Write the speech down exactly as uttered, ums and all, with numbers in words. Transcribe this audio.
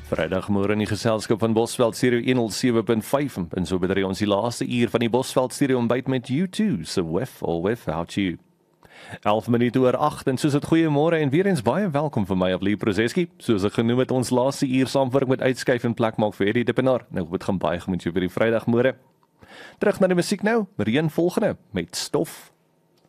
Vrydagmôre in die geselskap van Bosveld Stereo honderd sewe punt vyf en so bedry ons die laaste uur van die Bosveld Stereo ontbyt met U twee, so with or without you. elf minute oor agt en soos dit goeiemôre en weer eens baie welkom vir my Lee Prozeski. Soos ek genoem het, ons laaste uur saamwerk met uitskuif en plek maak vir Eddie Dippenaar. Nou dit gaan baie goed met jou vir die Vrydagmôre. Terug na die musiek nou, Marien volgende met Stof.